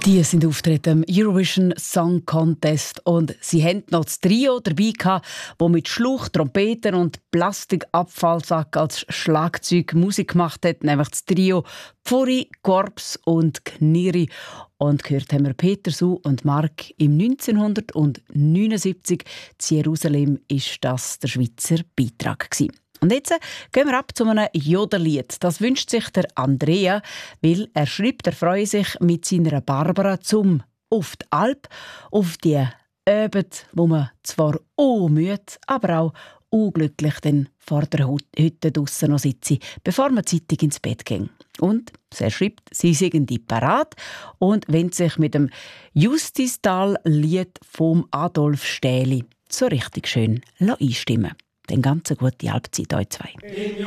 Die sind auftreten im Eurovision Song Contest und sie hatten noch das Trio dabei gehabt, das mit Schluch, Trompeten und Plastikabfallsack als Schlagzeug Musik gemacht hat, nämlich das Trio Pfuri, Korps und Kniri. Und gehört haben wir Peter Su und Mark im 1979 in Jerusalem ist das der Schweizer Beitrag gewesen. Und jetzt gehen wir ab zu einem Jodellied. Das wünscht sich der Andrea, weil er schreibt, er freue sich mit seiner Barbara auf die Alp, auf die Abend, wo man zwar müde, aber auch unglücklich dann vor der Hütte draussen noch sitze, bevor man zeitig ins Bett ging. Und er schreibt, sie seien die parat und wenn sich mit dem Justistal-Lied vom Adolf Stähli so richtig schön einstimmen. Den ganzen gute Halbzeit euch zwei.